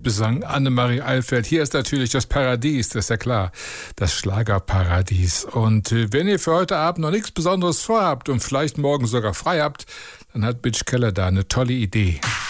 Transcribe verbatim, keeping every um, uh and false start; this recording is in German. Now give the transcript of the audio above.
besang Annemarie Eilfeld. Hier ist natürlich das Paradies, das ist ja klar, das Schlagerparadies. Und äh, wenn ihr für heute Abend noch nichts Besonderes vorhabt und vielleicht morgen sogar frei habt, dann hat Mitch Keller da eine tolle Idee.